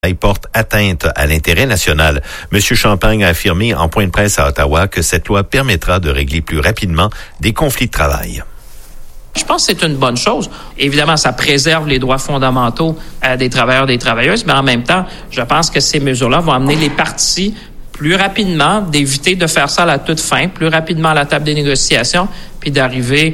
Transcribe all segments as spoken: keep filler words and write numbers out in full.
porte atteinte à l'intérêt national. Monsieur Champagne a affirmé en point de presse à Ottawa que cette loi permettra de régler plus rapidement des conflits de travail. Je pense que c'est une bonne chose. Évidemment, ça préserve les droits fondamentaux euh, des travailleurs et des travailleuses, mais en même temps, je pense que ces mesures-là vont amener les parties plus rapidement, d'éviter de faire ça à la toute fin, plus rapidement à la table des négociations, puis d'arriver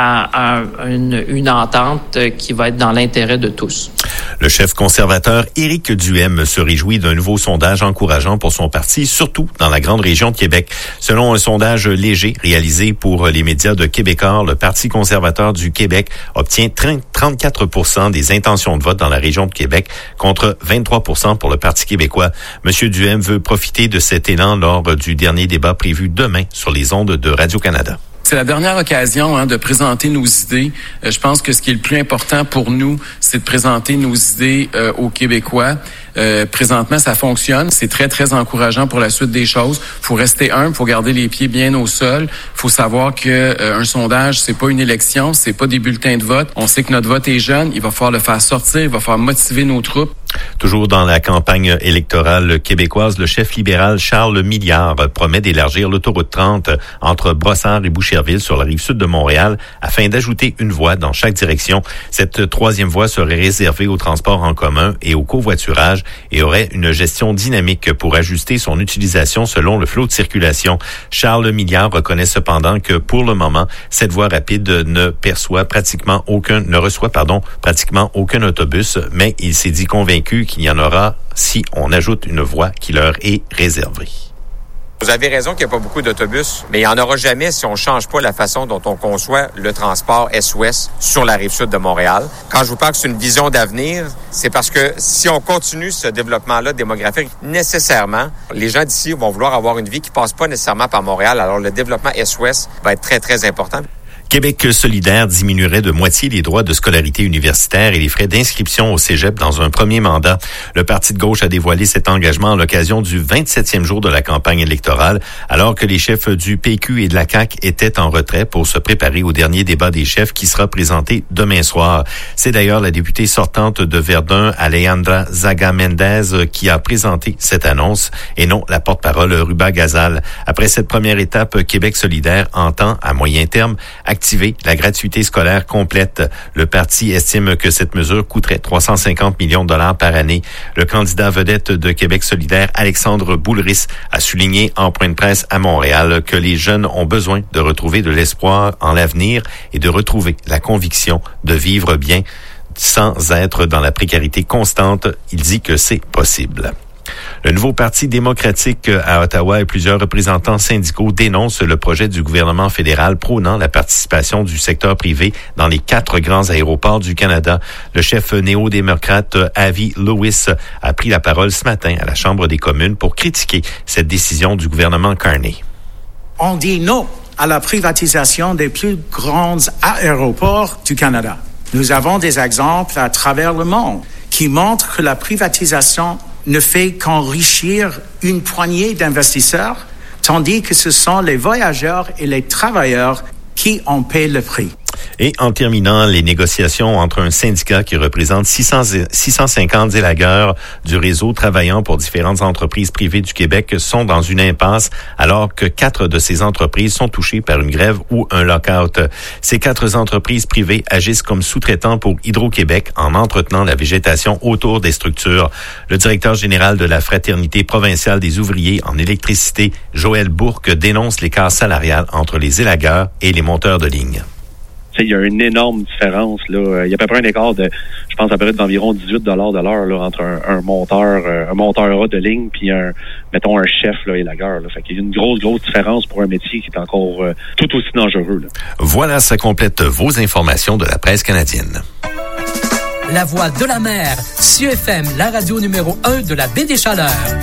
à, à une, une entente qui va être dans l'intérêt de tous. Le chef conservateur Éric Duhem se réjouit d'un nouveau sondage encourageant pour son parti, surtout dans la grande région de Québec. Selon un sondage léger réalisé pour les médias de Québécois, le Parti conservateur du Québec obtient trente-quatre pour cent des intentions de vote dans la région de Québec contre vingt-trois pour cent pour le Parti québécois. Monsieur Duhem veut profiter de cet élan lors du dernier débat prévu demain sur les ondes de Radio-Canada. C'est la dernière occasion hein, de présenter nos idées. Euh, je pense que ce qui est le plus important pour nous, c'est de présenter nos idées euh, aux Québécois. Euh, présentement, ça fonctionne. C'est très, très encourageant pour la suite des choses. Faut rester humble, faut garder les pieds bien au sol. Faut savoir que euh, un sondage, c'est pas une élection, c'est pas des bulletins de vote. On sait que notre vote est jeune. Il va falloir le faire sortir, il va falloir motiver nos troupes. Toujours dans la campagne électorale québécoise, le chef libéral Charles Milliard promet d'élargir l'autoroute trente entre Brossard et Boucherville sur la rive sud de Montréal afin d'ajouter une voie dans chaque direction. Cette troisième voie serait réservée au transport en commun et au covoiturage et aurait une gestion dynamique pour ajuster son utilisation selon le flot de circulation. Charles Milliard reconnaît cependant que pour le moment, cette voie rapide ne perçoit pratiquement aucun, ne reçoit, pardon, pratiquement aucun autobus, mais il s'est dit convaincu qu'il y en aura si on ajoute une voie qui leur est réservée. Vous avez raison qu'il n'y a pas beaucoup d'autobus, mais il n'y en aura jamais si on ne change pas la façon dont on conçoit le transport est-ouest sur la rive sud de Montréal. Quand je vous parle que c'est une vision d'avenir, c'est parce que si on continue ce développement-là démographique, nécessairement, les gens d'ici vont vouloir avoir une vie qui ne passe pas nécessairement par Montréal. Alors le développement est-ouest va être très, très important. Québec solidaire diminuerait de moitié les droits de scolarité universitaire et les frais d'inscription au cégep dans un premier mandat. Le Parti de gauche a dévoilé cet engagement à l'occasion du vingt-septième jour de la campagne électorale, alors que les chefs du P Q et de la C A Q étaient en retrait pour se préparer au dernier débat des chefs qui sera présenté demain soir. C'est d'ailleurs la députée sortante de Verdun, Alejandra Zaga-Mendez, qui a présenté cette annonce et non la porte-parole Ruba Gazal. Après cette première étape, Québec solidaire entend, à moyen terme, activer la gratuité scolaire complète. Le parti estime que cette mesure coûterait trois cent cinquante millions de dollars par année. Le candidat vedette de Québec solidaire, Alexandre Boulris, a souligné en point de presse à Montréal que les jeunes ont besoin de retrouver de l'espoir en l'avenir et de retrouver la conviction de vivre bien sans être dans la précarité constante. Il dit que c'est possible. Le nouveau Parti démocratique à Ottawa et plusieurs représentants syndicaux dénoncent le projet du gouvernement fédéral prônant la participation du secteur privé dans les quatre grands aéroports du Canada. Le chef néo-démocrate Avi Lewis a pris la parole ce matin à la Chambre des communes pour critiquer cette décision du gouvernement Carney. On dit non à la privatisation des plus grands aéroports du Canada. Nous avons des exemples à travers le monde qui montrent que la privatisation ne fait qu'enrichir une poignée d'investisseurs, tandis que ce sont les voyageurs et les travailleurs qui en paient le prix. Et en terminant, les négociations entre un syndicat qui représente six cent cinquante élagueurs du réseau travaillant pour différentes entreprises privées du Québec sont dans une impasse alors que quatre de ces entreprises sont touchées par une grève ou un lock-out. Ces quatre entreprises privées agissent comme sous-traitants pour Hydro-Québec en entretenant la végétation autour des structures. Le directeur général de la Fraternité provinciale des ouvriers en électricité, Joël Bourque, dénonce l'écart salarial entre les élagueurs et les monteurs de ligne. Il y a une énorme différence, là. Il y a à peu près un écart de, je pense, à peu près d'environ dix-huit dollars de l'heure, là, entre un, un monteur, un monteur A de ligne puis un, mettons, un chef, là, élagueur, là. Fait qu'il y a une grosse, grosse différence pour un métier qui est encore euh, tout aussi dangereux, là. Voilà, ça complète vos informations de la presse canadienne. La voix de la mer, C U F M, la radio numéro un de la baie des Chaleurs.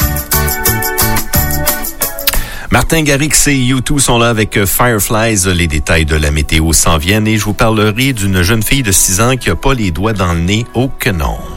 Martin Garrix et U deux sont là avec Fireflies. Les détails de la météo s'en viennent et je vous parlerai d'une jeune fille de six ans qui a pas les doigts dans le nez. Oh que non!